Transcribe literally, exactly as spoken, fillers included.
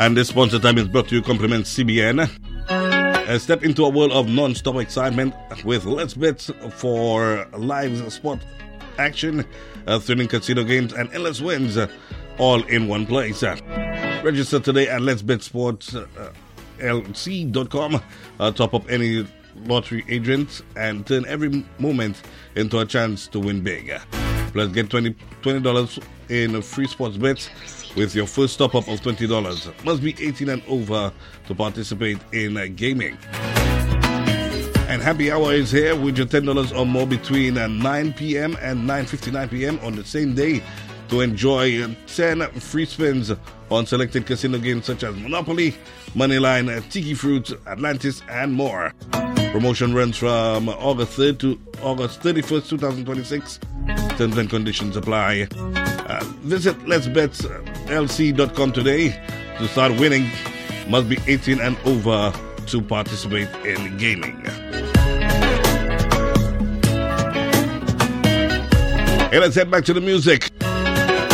And this sponsor time is brought to you compliments C B N. Uh, step into a world of non-stop excitement with Let's Bet for live sport action, uh, thrilling casino games, and endless wins, uh, all in one place. Uh, register today at lets bet sports l c dot com. Uh, top up any lottery agent and turn every moment into a chance to win big. Plus, get twenty dollars in free sports bets with your first top-up of twenty dollars. Must be eighteen and over to participate in uh, gaming. And happy hour is here with your ten dollars or more between uh, nine p.m. and nine fifty-nine p.m. on the same day to enjoy uh, ten free spins on selected casino games such as Monopoly, Moneyline, uh, Tiki Fruit, Atlantis, and more. Promotion runs from August third to August thirty-first, twenty twenty-six. Terms and conditions apply. Uh, visit lets bet l c dot com today to start winning. Must be eighteen and over to participate in gaming. Hey, let's head back to the music.